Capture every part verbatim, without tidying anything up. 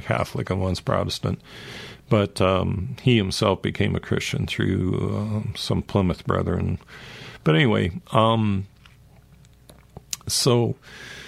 Catholic and one's Protestant. But um, he himself became a Christian through uh, some Plymouth Brethren. But anyway, um, so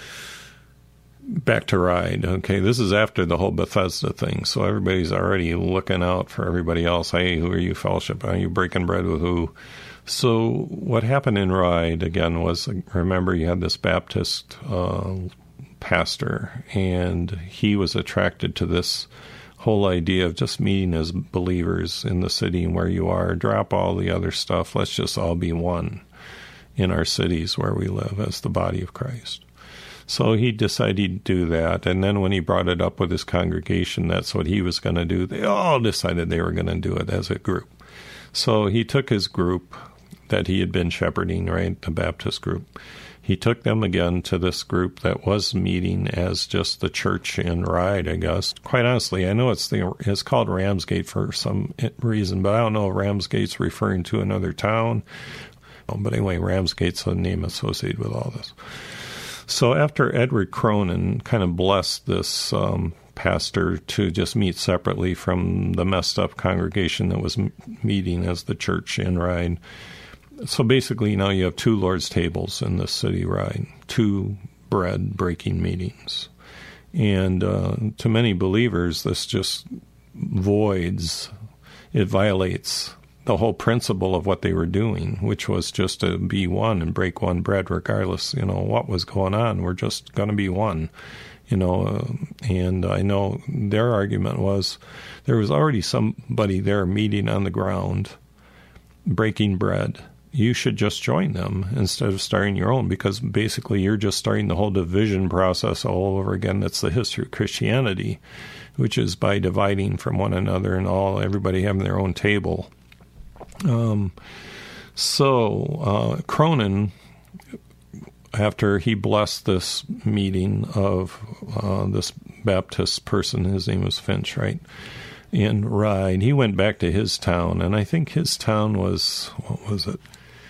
back to Ryde. Okay, this is after the whole Bethesda thing, so everybody's already looking out for everybody else. Hey, who are you, fellowship? Are you breaking bread with who? So what happened in Ryde, again, was, remember, you had this Baptist uh, pastor, and he was attracted to this whole idea of just meeting as believers in the city and where you are. Drop all the other stuff. Let's just all be one in our cities where we live as the body of Christ. So he decided he'd do that, and then when he brought it up with his congregation, that's what he was going to do. They all decided they were going to do it as a group. So he took his group that he had been shepherding, right, the Baptist group. He took them again to this group that was meeting as just the church in Ryde, I guess. Quite honestly, I know it's the it's called Ramsgate for some reason, but I don't know if Ramsgate's referring to another town. But anyway, Ramsgate's a name associated with all this. So after Edward Cronin kind of blessed this um, pastor to just meet separately from the messed up congregation that was m- meeting as the church in Ryde. So basically now you have two Lord's tables in the city, Ryde, two bread-breaking meetings. And uh, to many believers, this just voids, it violates the whole principle of what they were doing, which was just to be one and break one bread regardless, you know, what was going on. We're just going to be one, you know. Uh, and I know their argument was there was already somebody there meeting on the ground, breaking bread. You should just join them instead of starting your own, because basically you're just starting the whole division process all over again. That's the history of Christianity, which is by dividing from one another and all everybody having their own table. Um, so uh, Cronin, after he blessed this meeting of uh, this Baptist person, his name was Finch, right, in Ryde, he went back to his town, and I think his town was, what was it,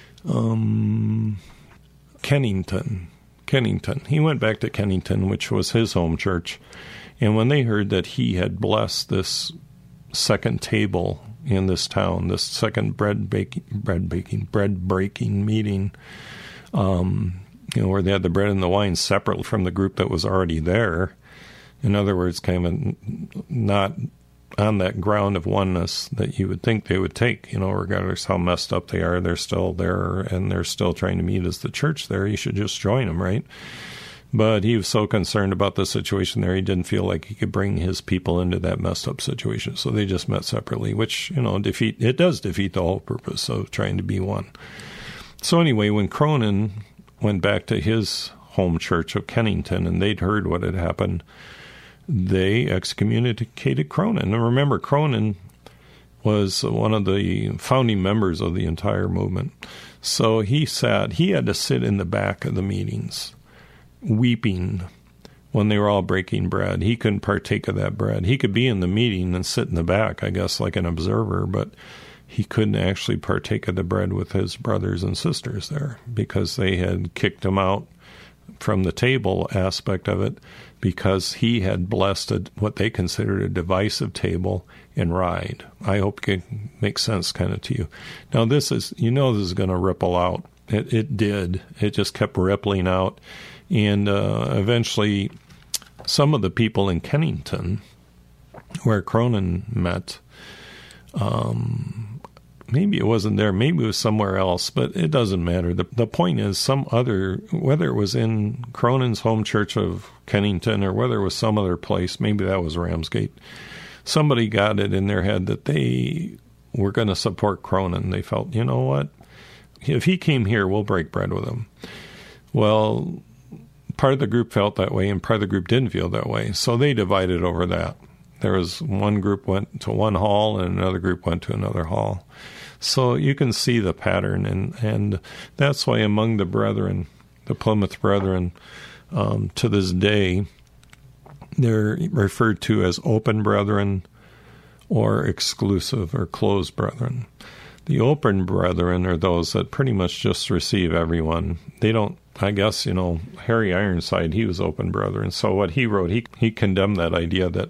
um, Kennington, Kennington. He went back to Kennington, which was his home church, and when they heard that he had blessed this second table in this town, this second bread baking, bread baking, bread breaking meeting, um, you know, where they had the bread and the wine separate from the group that was already there. In other words, kind of not on that ground of oneness that you would think they would take, you know, regardless how messed up they are, they're still there and they're still trying to meet as the church there. You should just join them, right? But he was so concerned about the situation there, he didn't feel like he could bring his people into that messed up situation. So they just met separately, which, you know, defeat it does defeat the whole purpose of trying to be one. So anyway, when Cronin went back to his home church of Kennington and they'd heard what had happened, they excommunicated Cronin. And remember, Cronin was one of the founding members of the entire movement. So he sat, he had to sit in the back of the meetings, weeping when they were all breaking bread. He couldn't partake of that bread. He could be in the meeting and sit in the back, I guess, like an observer, but he couldn't actually partake of the bread with his brothers and sisters there because they had kicked him out from the table aspect of it because he had blessed a, what they considered a divisive table in Ryde. I hope it makes sense kind of to you. Now this is, you know, this is going to ripple out. It, it did. It just kept rippling out. And uh, eventually, some of the people in Kennington, where Cronin met, um, maybe it wasn't there, maybe it was somewhere else, but it doesn't matter. The, the point is, some other, whether it was in Cronin's home church of Kennington or whether it was some other place, maybe that was Ramsgate, somebody got it in their head that they were going to support Cronin. They felt, you know what, if he came here, we'll break bread with him. Well, part of the group felt that way, and part of the group didn't feel that way. So they divided over that. There was one group went to one hall, and another group went to another hall. So you can see the pattern, and, and that's why among the brethren, the Plymouth Brethren, um, to this day, they're referred to as open brethren or exclusive or closed brethren. The open brethren are those that pretty much just receive everyone. They don't, I guess, you know, Harry Ironside, he was open brethren. So what he wrote, he he condemned that idea that